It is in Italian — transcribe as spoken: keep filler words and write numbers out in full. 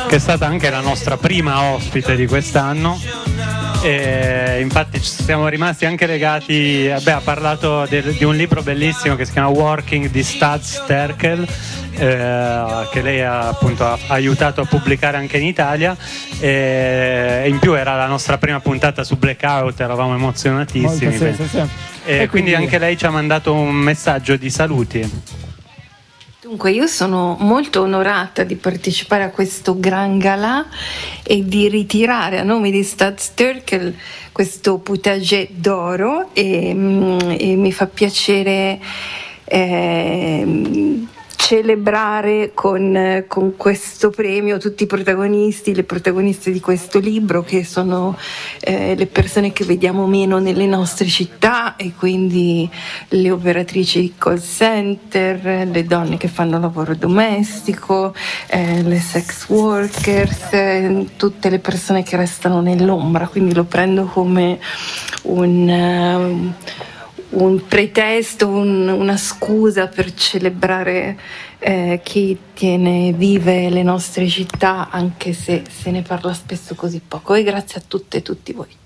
che è stata anche la nostra prima ospite di quest'anno. E infatti ci siamo rimasti anche legati. Beh, ha parlato del, di un libro bellissimo che si chiama Working di Studs Terkel, eh, che lei ha appunto ha aiutato a pubblicare anche in Italia, e in più era la nostra prima puntata su Blackout, eravamo emozionatissimi. Molto, sì, sì, sì. E, e quindi, quindi anche lei ci ha mandato un messaggio di saluti. Dunque, io sono molto onorata di partecipare a questo gran galà e di ritirare a nome di Studs Terkel questo potager d'oro, e, e mi fa piacere eh, celebrare con, con questo premio tutti i protagonisti, le protagoniste di questo libro, che sono eh, le persone che vediamo meno nelle nostre città, e quindi le operatrici di call center, le donne che fanno lavoro domestico, eh, le sex workers, eh, tutte le persone che restano nell'ombra. Quindi lo prendo come un... Uh, un pretesto, un, una scusa per celebrare eh, chi tiene vive le nostre città, anche se se ne parla spesso così poco. E grazie a tutte e tutti voi.